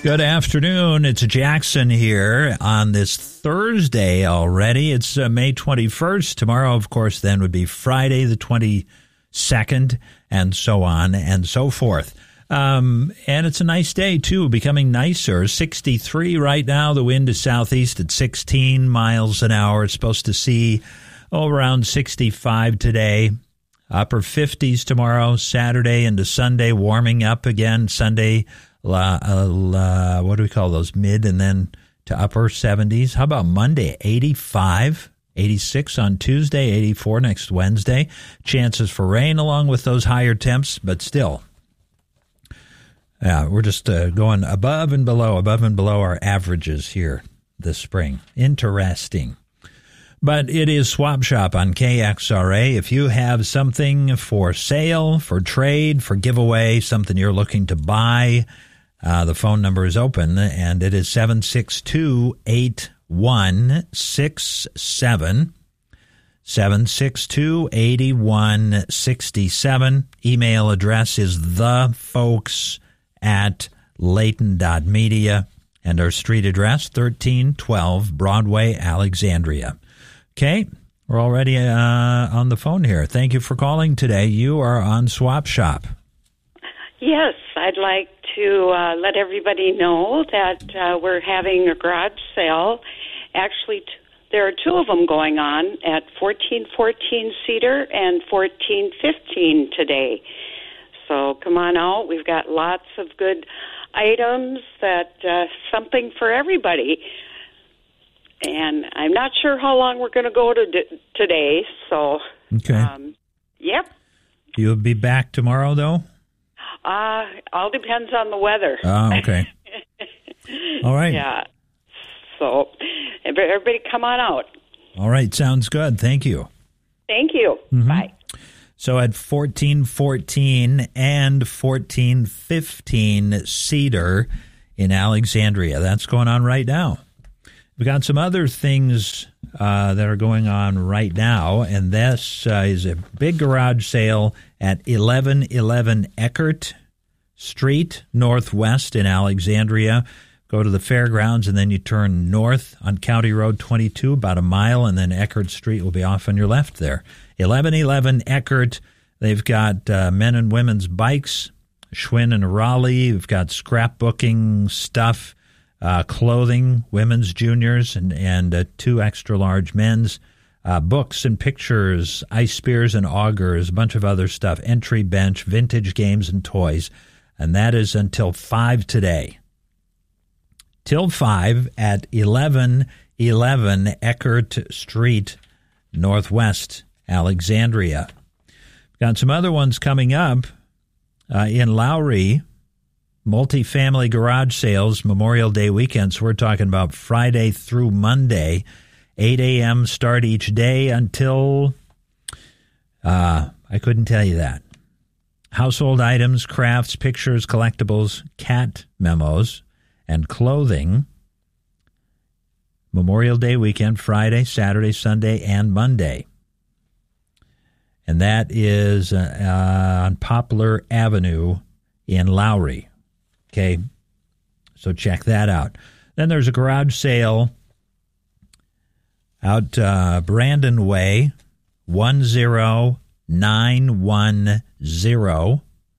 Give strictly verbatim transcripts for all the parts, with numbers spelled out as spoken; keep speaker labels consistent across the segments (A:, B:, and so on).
A: Good afternoon. It's Jackson here on this Thursday already. It's uh, May twenty-first. Tomorrow, of course, then would be Friday the twenty-second, and so on and so forth. Um, and it's a nice day, too, becoming nicer. sixty-three right now. The wind is southeast at sixteen miles an hour. It's supposed to see oh, around sixty-five today. Upper fifties tomorrow, Saturday into Sunday, warming up again. Sunday, La, uh, la, what do we call those? Mid and then to upper seventies. How about Monday? eighty-five, eighty-six on Tuesday, eighty-four next Wednesday. Chances for rain along with those higher temps, but still. Yeah, we're just uh, going above and below, above and below our averages here this spring. Interesting. But it is Swap Shop on K X R A. If you have something for sale, for trade, for giveaway, something you're looking to buy, Uh, the phone number is open, and it is seven six two, eight one six seven, seven six two, eight one six seven. Email address is thefolks at layton dot media, and our street address, thirteen twelve Broadway, Alexandria. Okay, we're already uh, on the phone here. Thank you for calling today. You are on Swap Shop.
B: Yes, I'd like to uh, let everybody know that uh, we're having a garage sale. Actually, t- there are two of them going on at fourteen fourteen Cedar and fourteen fifteen today. So come on out. We've got lots of good items, that uh, something for everybody. And I'm not sure how long we're going to go to d- today. So,
A: okay.
B: Um, yep.
A: You'll be back tomorrow, though?
B: Uh, all depends on the weather.
A: Oh, okay. All right.
B: Yeah. So, everybody come on out.
A: All right. Sounds good. Thank you.
B: Thank you.
A: Mm-hmm.
B: Bye.
A: So at fourteen fourteen and fourteen fifteen Cedar in Alexandria. That's going on right now. We've got some other things uh, that are going on right now, and this uh, is a big garage sale at eleven eleven Eckert Street, Northwest in Alexandria. Go to the fairgrounds, and then you turn north on County Road twenty-two, about a mile, and then Eckert Street will be off on your left there. eleven eleven Eckert. They've got uh, men and women's bikes, Schwinn and Raleigh. We've got scrapbooking stuff. Uh, clothing, women's, juniors, and, and uh, two extra-large men's, uh, books and pictures, ice spears and augers, a bunch of other stuff, entry bench, vintage games and toys, and that is until five today. Till five at eleven eleven Eckert Street, Northwest, Alexandria. Got some other ones coming up uh, in Lowry. Multi-family garage sales, Memorial Day weekend. So we're talking about Friday through Monday, eight a.m. start each day until, uh, I couldn't tell you that. Household items, crafts, pictures, collectibles, cat memos, and clothing. Memorial Day weekend, Friday, Saturday, Sunday, and Monday. And that is uh, on Poplar Avenue in Lowry. Okay, so check that out. Then there's a garage sale out uh, Brandon Way, one zero nine one zero,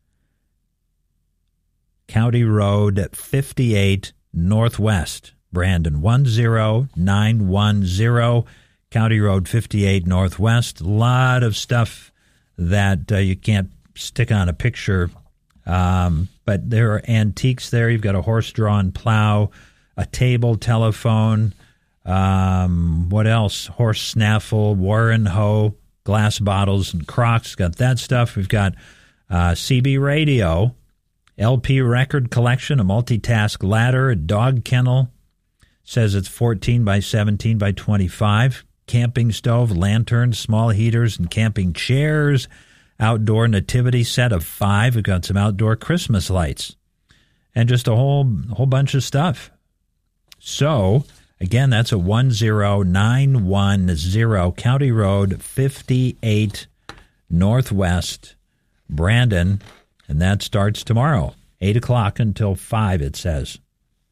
A: County Road fifty-eight Northwest. Brandon, one zero nine one zero, County Road fifty-eight Northwest. A lot of stuff that uh, you can't stick on a picture. Um, but there are antiques there. You've got a horse-drawn plow, a table, telephone, um, what else? Horse snaffle, Warren hoe, glass bottles and Crocs. Got that stuff. We've got uh, C B radio, L P record collection, a multitask ladder, a dog kennel. Says it's fourteen by seventeen by twenty-five. Camping stove, lanterns, small heaters, and camping chairs. Outdoor nativity set of five. We've got some outdoor Christmas lights and just a whole whole bunch of stuff. So, again, that's a one zero nine one zero County Road fifty-eight Northwest, Brandon, and that starts tomorrow, eight o'clock until five, it says.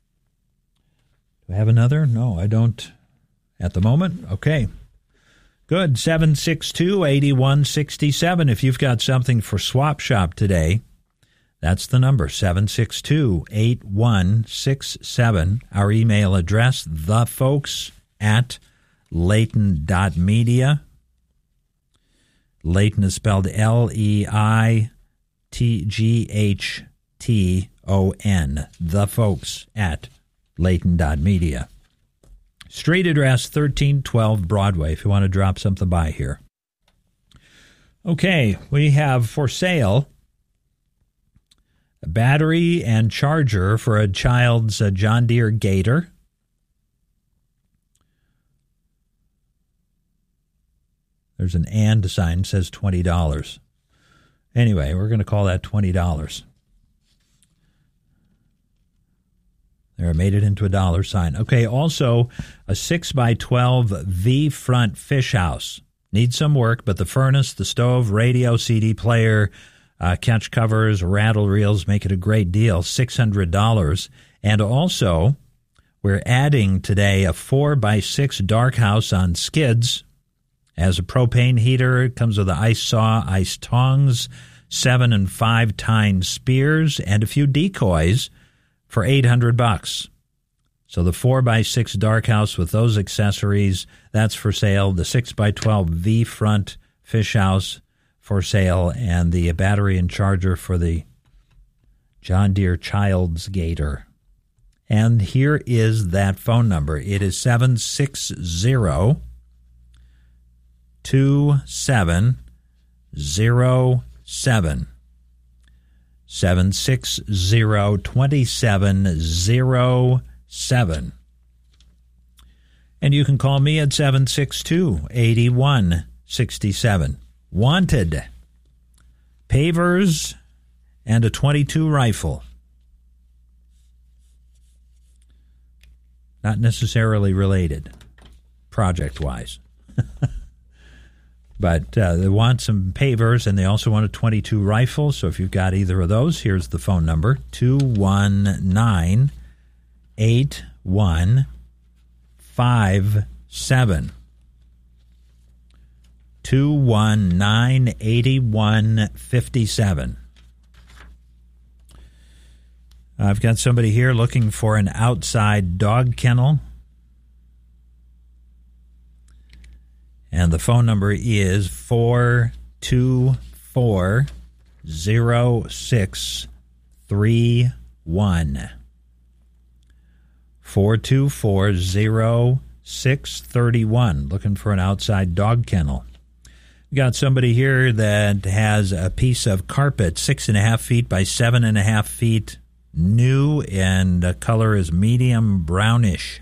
A: Do I have another? No, I don't at the moment. Okay. Good. seven six two, eight one six seven. If you've got something for Swap Shop today, that's the number, seven six two, eight one six seven. Our email address, thefolks at Leighton dot media. Leighton is spelled L E I T G H T O N. Thefolks at Leighton dot media. Street address thirteen twelve Broadway if you want to drop something by here. Okay, we have for sale a battery and charger for a child's uh, John Deere Gator. There's an and sign, says twenty dollars. Anyway, we're going to call that twenty dollars. There, I made it into a dollar sign. Okay, also a six by twelve V-front fish house. Needs some work, but the furnace, the stove, radio, C D player, uh, catch covers, rattle reels make it a great deal, six hundred dollars. And also, we're adding today a four by six dark house on skids. As a propane heater, it comes with an ice saw, ice tongs, seven and five tine spears, and a few decoys for eight hundred bucks. So the four by six dark house with those accessories, that's for sale. The six by twelve V-front fish house for sale, and the battery and charger for the John Deere Child's Gator. And here is that phone number. It is seven six zero, two seven zero seven. seven six zero, two seven zero seven. And you can call me at seven six two, eight one six seven. Wanted pavers and a twenty-two rifle. Not necessarily related, project-wise. But uh, they want some pavers, and they also want a twenty-two rifle. So if you've got either of those, here's the phone number, two one nine, eight one five seven. two one nine, eight one five seven. I've got somebody here looking for an outside dog kennel. And the phone number is four two four, zero six three one. four two four, zero six three one. Looking for an outside dog kennel. We got somebody here that has a piece of carpet, six and a half feet by seven and a half feet, new, and the color is medium brownish.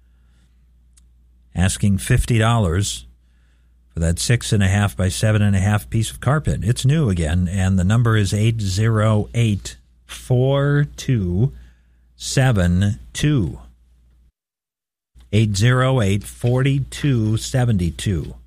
A: Asking fifty dollars. For that six and a half by seven and a half piece of carpet. It's new again, and the number is eight zero eight, four two seven two. eight zero eight, four two seven two.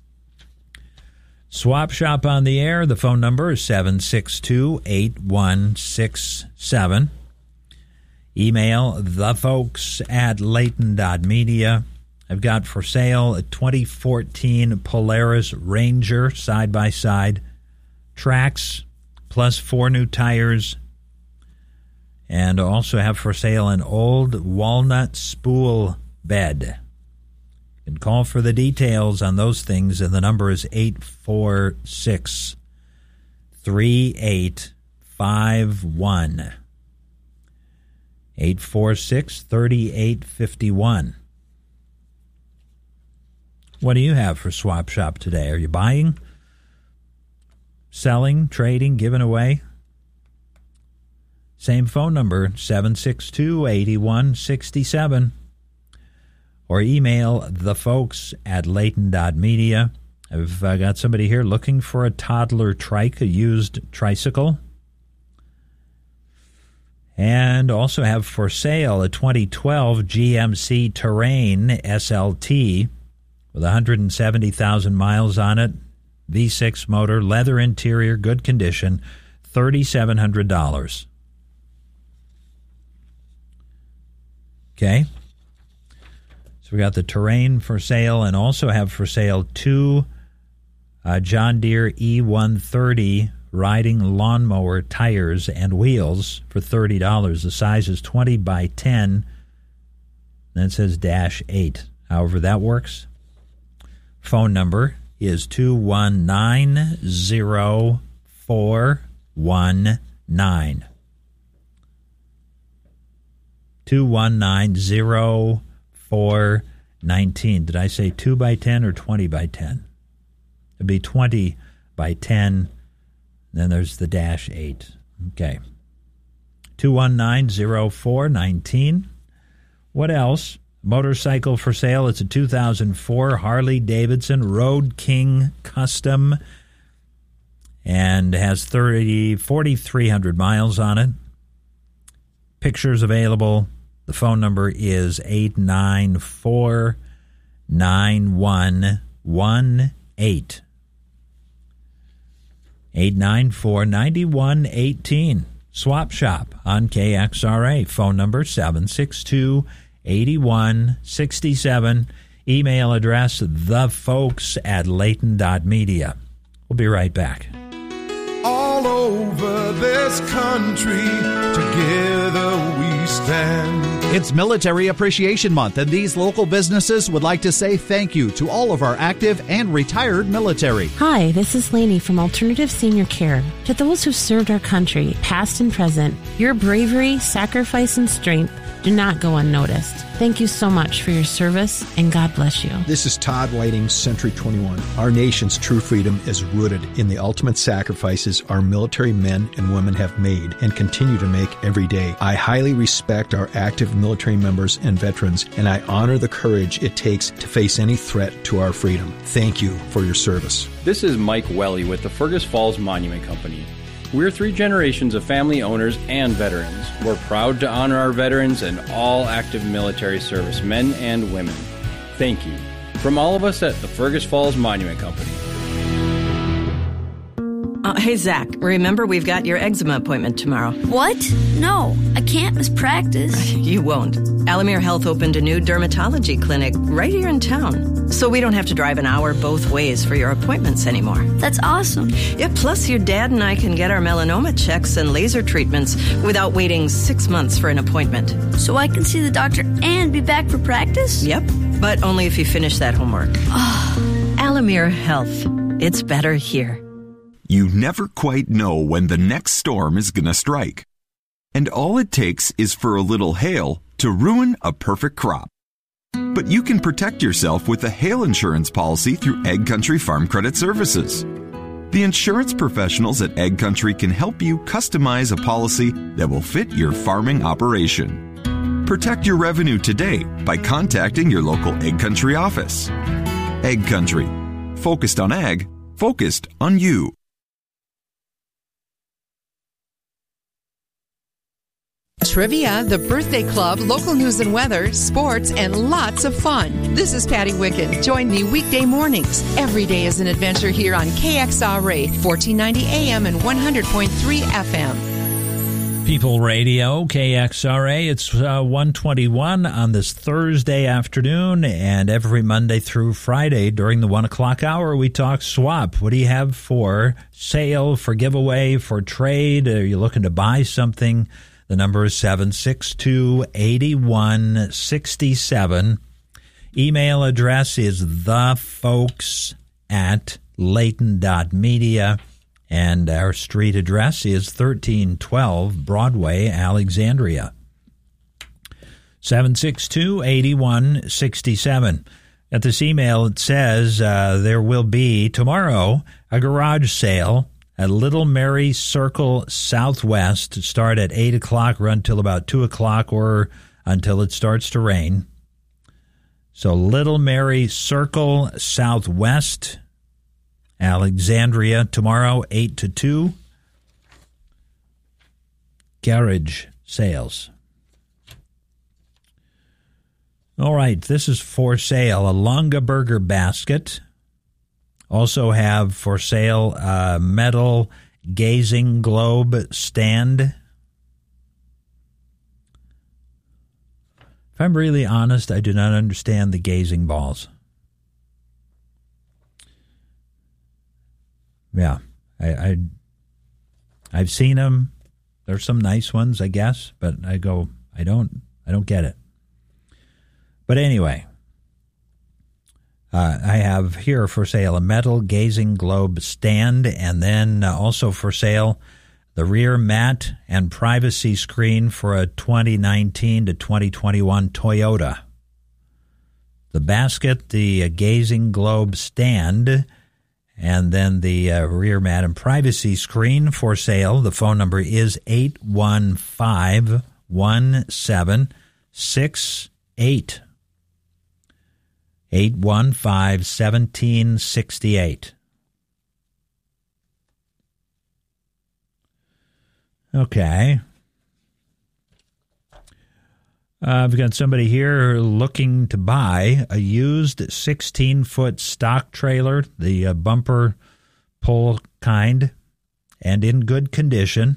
A: Swap Shop on the air. The phone number is seven six two, eight one six seven. Email thefolks at Leighton dot media. I've got for sale a twenty fourteen Polaris Ranger side-by-side, tracks, plus four new tires, and also have for sale an old walnut spool bed. You can call for the details on those things, and the number is eight four six, three eight five one. eight four six, three eight five one. What do you have for Swap Shop today? Are you buying, selling, trading, giving away? Same phone number, seven six two, eight one six seven. Or email thefolks at Leighton dot media. I've uh, got somebody here looking for a toddler trike, a used tricycle. And also have for sale a twenty twelve G M C Terrain S L T. With one hundred seventy thousand miles on it, V six motor, leather interior, good condition, three thousand seven hundred dollars. Okay? So we got the Terrain for sale, and also have for sale two uh, John Deere E one thirty riding lawnmower tires and wheels for thirty dollars. The size is twenty by ten, and it says dash eight. However that works. Phone number is two one nine zero four one nine. two one nine zero four one nine. Did I say two by ten or twenty by ten? It'd be twenty by ten. Then there's the dash eight. Okay. two one nine zero four one nine. What else? Motorcycle for sale. It's a two thousand four Harley Davidson Road King Custom, and has thirty forty-three hundred miles on it. Pictures available. The phone number is eight nine four nine one one eight. eight nine four nine one one eight. Swap Shop on K X R A. Phone number seven six two eight one six seven. Email address thefolks at layton dot media. We'll be right back.
C: All over this country, together we stand.
D: It's Military Appreciation Month, and these local businesses would like to say thank you to all of our active and retired military.
E: Hi, this is Lainey from Alternative Senior Care. To those who served our country, past and present, your bravery, sacrifice, and strength do not go unnoticed. Thank you so much for your service, and God bless you.
F: This is Todd Whiting, Century twenty-one. Our nation's true freedom is rooted in the ultimate sacrifices our military men and women have made and continue to make every day. I highly respect our active military members and veterans, and I honor the courage it takes to face any threat to our freedom. Thank you for your service.
G: This is Mike Welly with the Fergus Falls Monument Company. We're three generations of family owners and veterans. We're proud to honor our veterans and all active military service men and women. Thank you. From all of us at the Fergus Falls Monument Company.
H: Uh, hey, Zach, remember we've got your eczema appointment tomorrow.
I: What? No, I can't miss practice.
H: You won't. Alamere Health opened a new dermatology clinic right here in town, so we don't have to drive an hour both ways for your appointments anymore.
I: That's awesome.
H: Yeah, plus your dad and I can get our melanoma checks and laser treatments without waiting six months for an appointment.
I: So I can see the doctor and be back for practice?
H: Yep, but only if you finish that homework. Alamere Health. It's better here.
J: You never quite know when the next storm is going to strike. And all it takes is for a little hail to ruin a perfect crop. But you can protect yourself with a hail insurance policy through Egg Country Farm Credit Services. The insurance professionals at Egg Country can help you customize a policy that will fit your farming operation. Protect your revenue today by contacting your local Egg Country office. Egg Country. Focused on ag, focused on you.
K: Trivia, the birthday club, local news and weather, sports, and lots of fun. This is Patty Wicken. Join me weekday mornings. Every day is an adventure here on K X R A, fourteen ninety A M and one hundred point three F M.
A: People Radio, K X R A. It's uh, one twenty-one on this Thursday afternoon, and every Monday through Friday during the one o'clock hour, we talk swap. What do you have for sale, for giveaway, for trade? Are you looking to buy something? The number is seven six two eight one six seven. Email address is thefolks at layton dot media. And our street address is thirteen twelve Broadway, Alexandria. seven six two eight one six seven. At this email, it says uh, there will be tomorrow a garage sale at Little Mary Circle Southwest. Start at eight o'clock, run till about two o'clock or until it starts to rain. So Little Mary Circle Southwest, Alexandria, tomorrow, eight to two. Garage sales. All right, this is for sale, a Longa Burger basket. Also have for sale a metal gazing globe stand. If I'm really honest, I do not understand the gazing balls. Yeah, I, I, I've seen them. There's some nice ones, I guess, but I go, I don't, I don't get it. But anyway, uh, I have here for sale a metal gazing globe stand, and then uh, also for sale the rear mat and privacy screen for a twenty nineteen to twenty twenty-one Toyota. The basket, the uh, gazing globe stand, and then the uh, rear mat and privacy screen for sale. The phone number is eight one five, one seven six eight. eight one five, one seven six eight. Okay. Uh, I've got somebody here looking to buy a used sixteen-foot stock trailer, the uh, bumper pull kind, and in good condition.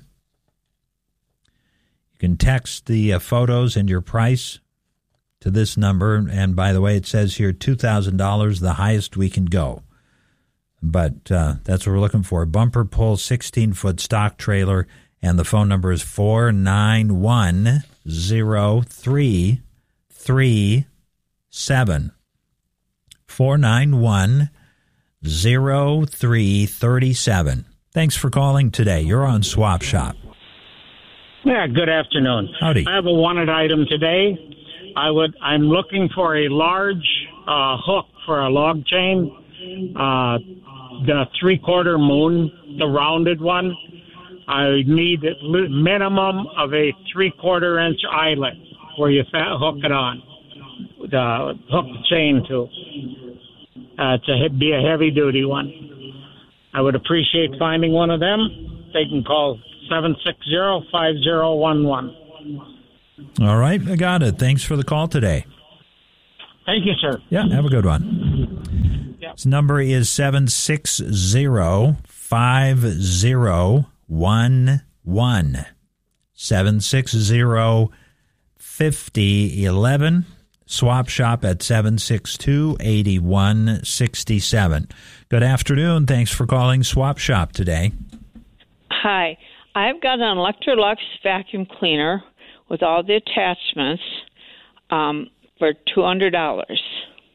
A: You can text the uh, photos and your price to this number. And by the way, it says here two thousand dollars, the highest we can go. But uh, that's what we're looking for. Bumper pull sixteen-foot stock trailer. And the phone number is four nine one, zero three three seven. four nine one, zero three three seven. Thanks for calling today. You're on Swap Shop.
L: Yeah, good afternoon.
A: Howdy.
L: I have a wanted item today. I would, I'm looking for a large uh, hook for a log chain, uh, the three-quarter moon, the rounded one. I need a minimum of a three-quarter inch eyelet where you hook it on, the hook the chain to. Uh, to be a heavy-duty one. I would appreciate finding one of them. They can call seven six zero, five zero one one.
A: All right, I got it. Thanks for the call today.
L: Thank you, sir.
A: Yeah, have a good one. Yep. His number is seven six zero, five zero one one. seven six zero, five zero one one. Swap Shop at seven six two, eight one six seven. Good afternoon. Thanks for calling Swap Shop today.
M: Hi. I've got an Electrolux vacuum cleaner with all the attachments um, for two hundred dollars.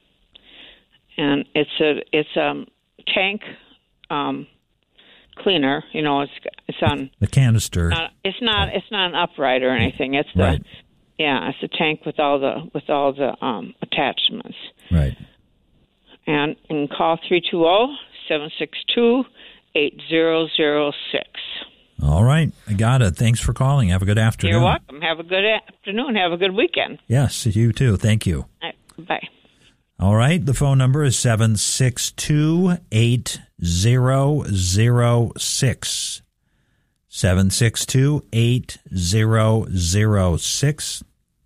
M: And it's a it's a tank um, cleaner. You know, it's it's on
A: the canister.
M: Uh, it's not it's not an upright or anything. It's the
A: right.
M: Yeah, it's a tank with all the with all the um, attachments.
A: Right.
M: And you can call three two zero, seven six two, eight zero zero six.
A: All right. I got it. Thanks for calling. Have a good afternoon.
M: You're welcome. Have a good afternoon. Have a good weekend.
A: Yes, you too. Thank you.
M: All right, bye.
A: All right. The phone number is seven six two, eight zero zero six. seven six two, eight zero zero six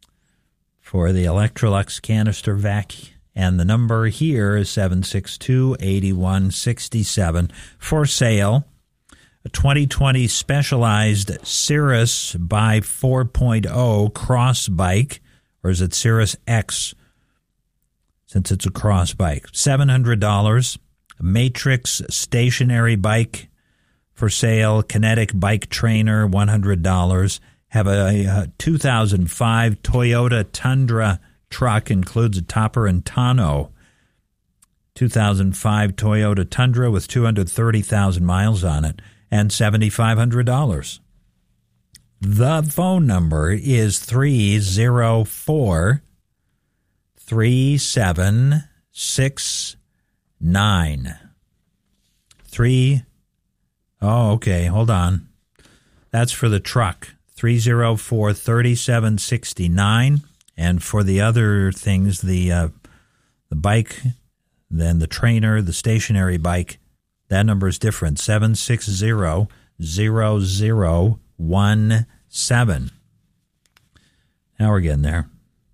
A: for the Electrolux canister vac. And the number here is seven six two, eight one six seven. For sale, a twenty twenty Specialized Cirrus by four point oh cross bike, or is it Cirrus X, since it's a cross bike? seven hundred dollars. A Matrix stationary bike for sale. Kinetic bike trainer, one hundred dollars. Have a, a two thousand five Toyota Tundra truck, includes a topper and tonneau. two thousand five Toyota Tundra with two hundred thirty thousand miles on it, and seven thousand five hundred dollars. The phone number is three zero four, three seven six nine. Three. Oh, okay. Hold on. That's for the truck. three zero four, three seven six nine. And for the other things, the uh, the bike, then the trainer, the stationary bike, that number is different. seven six zero, zero zero one seven. Now we're getting there.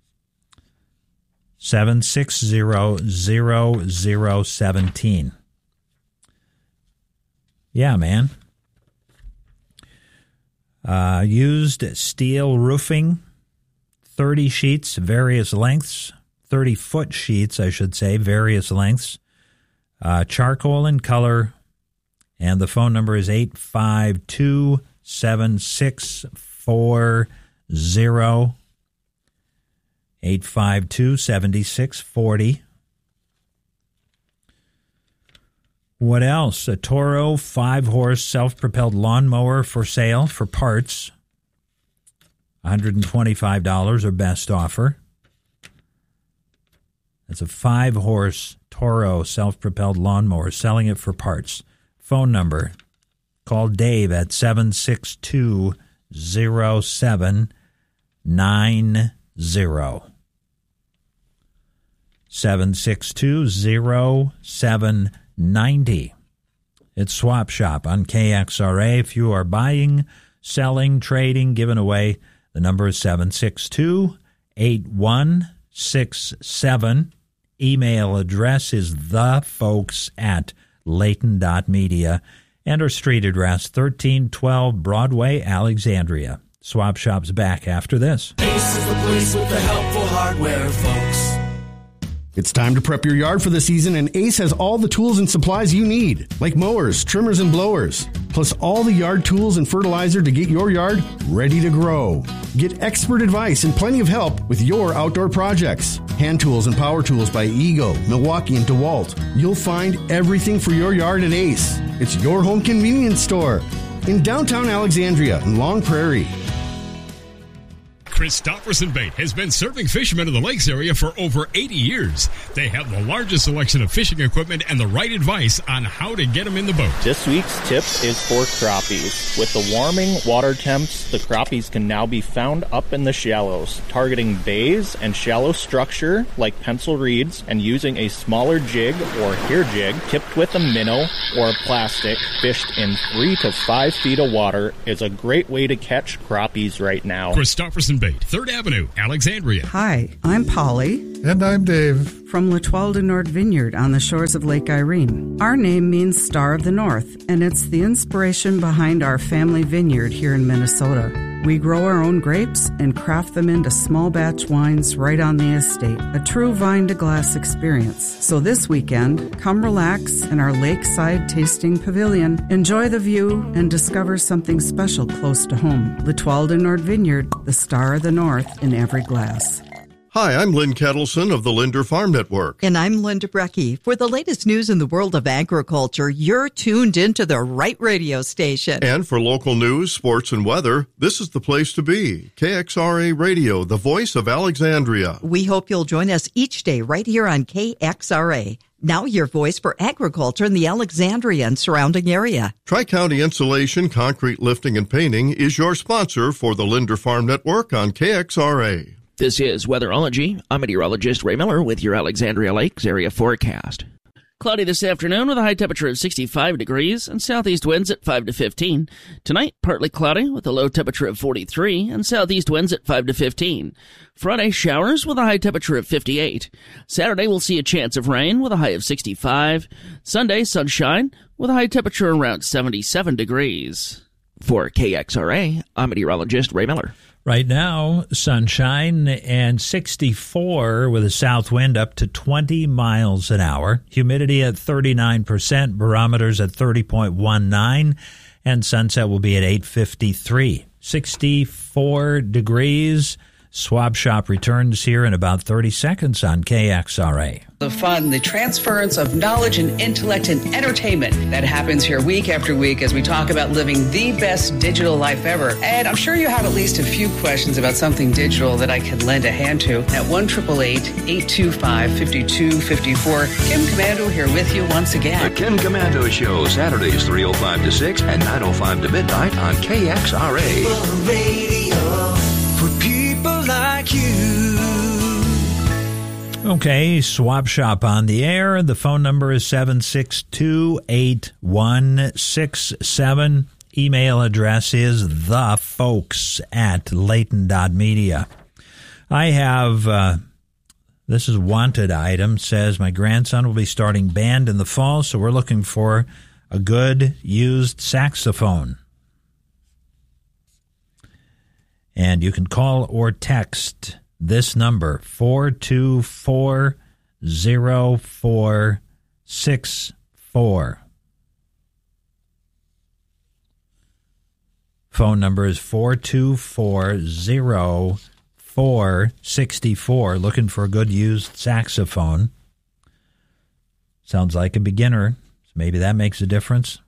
A: seven six zero, zero zero one seven. Yeah, man. Uh, used steel roofing, thirty sheets, various lengths, thirty-foot sheets, I should say, various lengths, uh, charcoal in color, and the phone number is eight five two, seven six four zero, eight five two, seven six four zero. What else? A Toro five-horse self-propelled lawnmower for sale for parts. one hundred twenty-five dollars or best offer. That's a five-horse Toro self-propelled lawnmower, selling it for parts. Phone number. Call Dave at seven six two, zero seven nine zero. seven six two, zero seven ninety. It's Swap Shop on K X R A. If you are buying, selling, trading, giving away, the number is seven six two, eight one six seven. Email address is thefolks at layton dot media. And our street address, thirteen twelve Broadway, Alexandria. Swap Shop's back after this.
N: Ace is the place with the helpful hardware, folks.
O: It's time to prep your yard for the season, and Ace has all the tools and supplies you need, like mowers, trimmers, and blowers, plus all the yard tools and fertilizer to get your yard ready to grow. Get expert advice and plenty of help with your outdoor projects. Hand tools and power tools by Ego, Milwaukee, and DeWalt. You'll find everything for your yard at Ace. It's your home convenience store in downtown Alexandria and Long Prairie.
P: Christofferson Bait has been serving fishermen in the lakes area for over eighty years. They have the largest selection of fishing equipment and the right advice on how to get them in the boat.
Q: This week's tip is for crappies. With the warming water temps, the crappies can now be found up in the shallows, targeting bays and shallow structure like pencil reeds and using a smaller jig or hair jig tipped with a minnow or plastic fished in three to five feet of water is a great way to catch crappies right now.
P: Christofferson Bait, third Avenue, Alexandria.
R: Hi, I'm Polly.
S: And I'm Dave.
R: From La Toile du Nord Vineyard on the shores of Lake Irene. Our name means Star of the North, and it's the inspiration behind our family vineyard here in Minnesota. We grow our own grapes and craft them into small batch wines right on the estate. A true vine-to-glass experience. So this weekend, come relax in our lakeside tasting pavilion, enjoy the view, and discover something special close to home. La Toile du Nord Vineyard, the Star of the North in every glass.
T: Hi, I'm Lynn Kettleson of the Linder Farm Network.
U: And I'm Linda Brecky. For the latest news in the world of agriculture, you're tuned into the right radio station.
T: And for local news, sports, and weather, this is the place to be. K X R A Radio, the voice of Alexandria.
U: We hope you'll join us each day right here on K X R A. Now your voice for agriculture in the Alexandria and surrounding area.
T: Tri-County Insulation, Concrete Lifting, and Painting is your sponsor for the Linder Farm Network on K X R A.
V: This is Weatherology. I'm meteorologist Ray Miller with your Alexandria Lakes area forecast. Cloudy this afternoon with a high temperature of sixty-five degrees and southeast winds at five to fifteen. Tonight, partly cloudy with a low temperature of forty-three and southeast winds at five to fifteen. Friday, showers with a high temperature of fifty-eight. Saturday, we'll see a chance of rain with a high of sixty-five. Sunday, sunshine with a high temperature around seventy-seven degrees. For K X R A, I'm meteorologist Ray Miller.
A: Right now, sunshine and sixty-four with a south wind up to twenty miles an hour. Humidity at thirty-nine percent, barometers at thirty point one nine, and sunset will be at eight fifty-three. sixty-four degrees. Swap Shop returns here in about thirty seconds on K X R A.
W: The fun, the transference of knowledge and intellect and entertainment that happens here week after week as we talk about living the best digital life ever. And I'm sure you have at least a few questions about something digital that I can lend a hand to. At one eight eight eight, eight two five, five two five four, Kim Commando here with you once again.
X: The Kim Commando Show, Saturdays three oh five to six and nine oh five to midnight on K X R A.
N: The radio for people like you.
A: Okay, Swap Shop on the air. The phone number is seven six two, eight one six seven. Email address is thefolks at layton dot media. I have, uh, this is wanted item, says my grandson will be starting band in the fall, so we're looking for a good used saxophone. And you can call or text this number, four two four, zero four six four. Phone number is four two four, zero four six four. Looking for a good used saxophone. Sounds like a beginner. Maybe that makes a difference.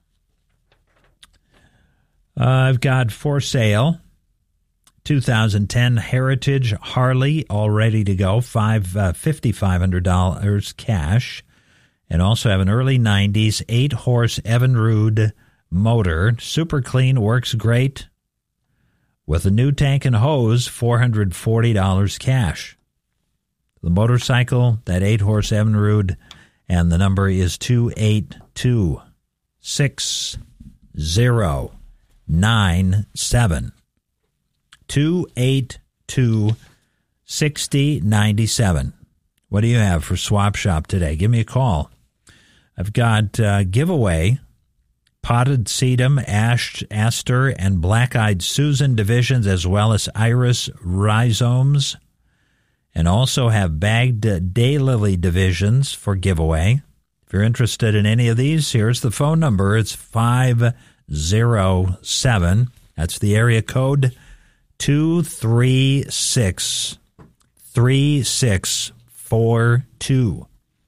A: Uh, I've got for sale two thousand ten Heritage Harley, all ready to go, five uh, five thousand five hundred dollars cash. And also have an early nineties eight-horse Evinrude motor. Super clean, works great. With a new tank and hose, four hundred forty dollars cash. The motorcycle, that eight-horse Evinrude, and the number is two eight two, six zero nine seven. two eight two, six zero nine seven. What do you have for Swap Shop today? Give me a call. I've got uh, giveaway, potted sedum, ash, aster, and black-eyed Susan divisions, as well as iris rhizomes, and also have bagged uh, daylily divisions for giveaway. If you're interested in any of these, here's the phone number. It's five zero seven. That's the area code, two three six, three six four two.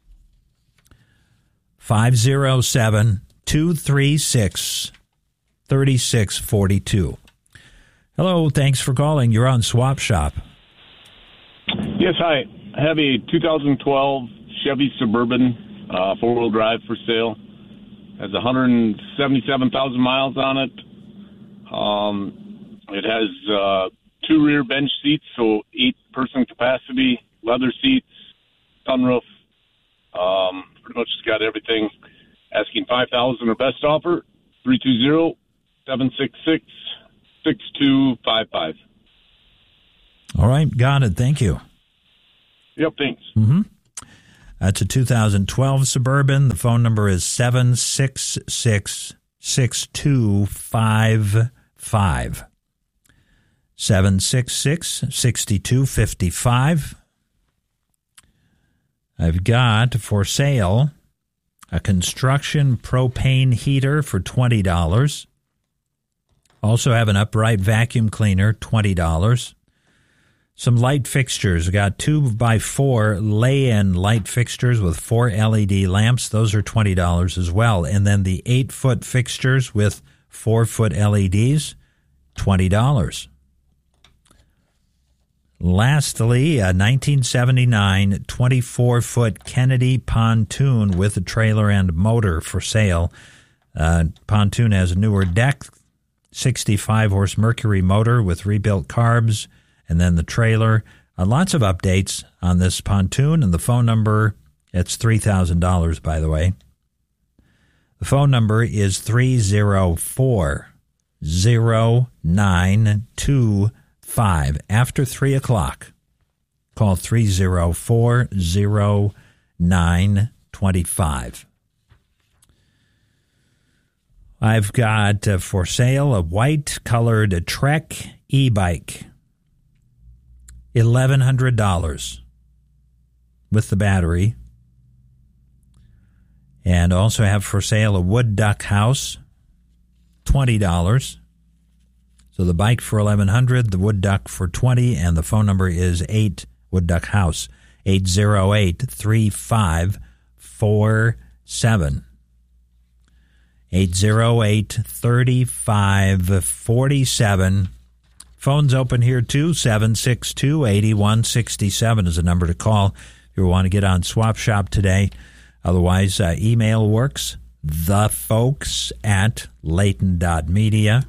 A: five zero seven, two three six, three six four two. Hello, thanks for calling. You're on Swap Shop.
B: Yes, hi. I have a two thousand twelve Chevy Suburban uh, four-wheel drive for sale. Has one hundred seventy-seven thousand miles on it. Um, it has uh, two rear bench seats, so eight-person capacity, leather seats, sunroof. Um, pretty much got everything. Asking five thousand dollars or best offer, three two zero, seven six six, six two five five.
A: All right, got it. Thank you.
B: Yep, thanks.
A: Mm-hmm. That's a two thousand twelve Suburban. The phone number is seven six six, six two five five. seven six six, six two five five. I've got for sale a construction propane heater for twenty dollars. Also have an upright vacuum cleaner, twenty dollars. Some light fixtures. I got two by four lay-in light fixtures with four L E D lamps. Those are twenty dollars as well. And then the eight-foot fixtures with four-foot L E Ds, twenty dollars. Lastly, a nineteen seventy-nine twenty-four-foot Kennedy pontoon with a trailer and motor for sale. Uh, pontoon has a newer deck, sixty-five horse Mercury motor with rebuilt carbs, and then the trailer. Uh, lots of updates on this pontoon, and the phone number, it's three thousand dollars, by the way. The phone number is three zero four, zero nine two five. After three o'clock, call three zero four, zero nine two five. I've got uh, for sale a white-colored Trek e-bike, eleven hundred dollars with the battery. And also have for sale a wood duck house, twenty dollars. So the bike for eleven hundred dollars, the wood duck for twenty dollars, and the phone number is eight Wood Duck House, eight zero eight, three five four seven. eight zero eight, three five four seven. Phone's open here too. seven six two, eight one six seven is the number to call if you want to get on Swap Shop today. Otherwise, uh, email works. The folks at Layton dot media.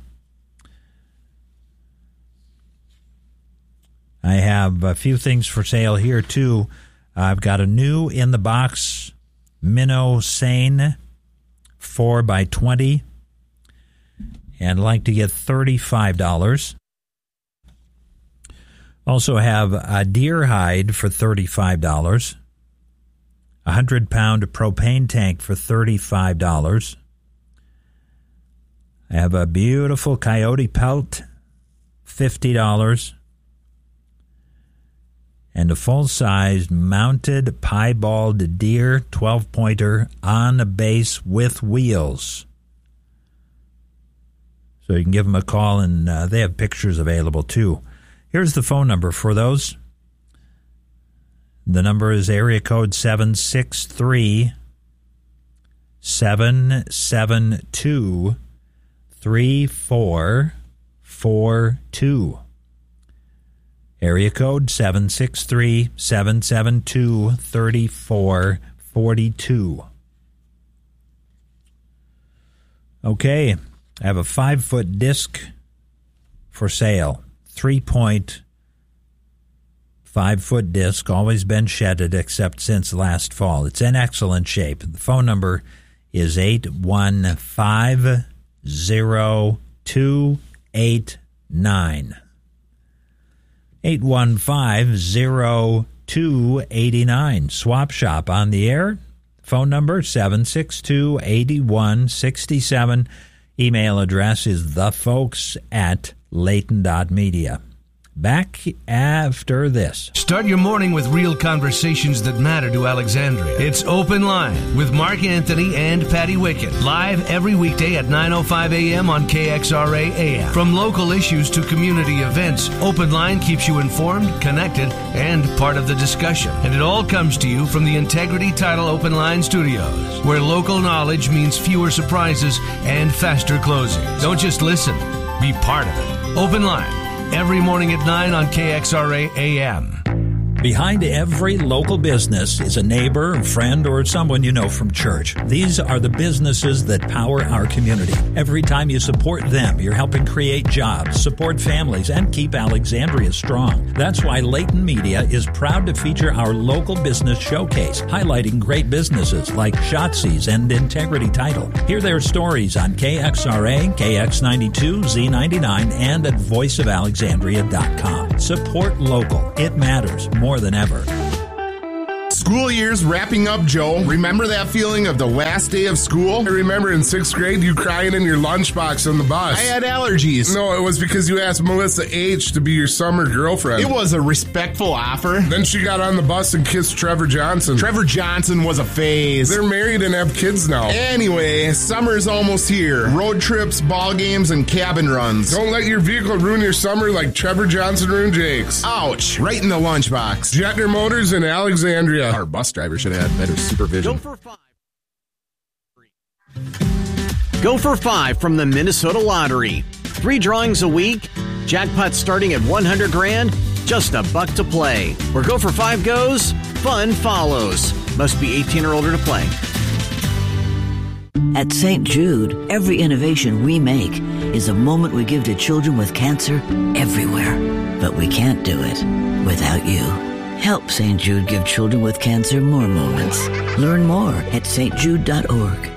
A: I have a few things for sale here too. I've got a new in the box Minnow Sane four by twenty, and I'd like to get thirty-five dollars. Also have a deer hide for thirty-five dollars. A one hundred pound propane tank for thirty-five dollars. I have a beautiful coyote pelt, fifty dollars. and a full-sized mounted piebald deer twelve-pointer on a base with wheels. So you can give them a call, and uh, they have pictures available too. Here's the phone number for those. The number is area code seven six three, seven seven two, three four four two. Area code seven six three, seven seven two, three four four two. Okay, I have a five-foot disc for sale. Three-point, five-foot disc, always been shedded except since last fall. It's in excellent shape. The phone number is eight one five, zero two eight nine. eight one five, zero two eight nine. Swap Shop on the air. Phone number seven six two, eight one six seven. Email address is thefolks at layton dot media. Back after this.
C: Start your morning with real conversations that matter to Alexandria. It's Open Line with Mark Anthony and Patty Wickett. Live every weekday at nine oh five a.m. on K X R A A M. From local issues to community events, Open Line keeps you informed, connected, and part of the discussion. And it all comes to you from the Integrity Title Open Line Studios, where local knowledge means fewer surprises and faster closings. Don't just listen, be part of it. Open Line. Every morning at nine on K X R A A M.
A: Behind every local business is a neighbor, friend, or someone you know from church. These are the businesses that power our community. Every time you support them, you're helping create jobs, support families, and keep Alexandria strong. That's why Layton Media is proud to feature our local business showcase, highlighting great businesses like Shotzi's and Integrity Title. Hear their stories on K X R A, K X ninety-two, Z ninety-nine, and at voice of alexandria dot com. Support local. It matters more than ever.
D: School year's wrapping up, Joe. Remember that feeling of the last day of school? I remember in sixth grade you crying in your lunchbox on the bus. I had allergies. No, it was because you asked Melissa H. to be your summer girlfriend. It was a respectful offer. Then she got on the bus and kissed Trevor Johnson. Trevor Johnson was a phase. They're married and have kids now. Anyway, summer's almost here. Road trips, ball games, and cabin runs. Don't let your vehicle ruin your summer like Trevor Johnson ruined Jake's. Ouch. Right in the lunchbox. Jetner Motors in Alexandria. Our bus driver should have had better supervision.
E: Go for five. Go for five from the Minnesota Lottery. Three drawings a week. Jackpot starting at one hundred grand. Just a buck to play. Where Go for Five goes, fun follows. Must be eighteen or older to play.
S: At Saint Jude, every innovation we make is a moment we give to children with cancer everywhere. But we can't do it without you. Help Saint Jude give children with cancer more moments. Learn more at s t jude dot org.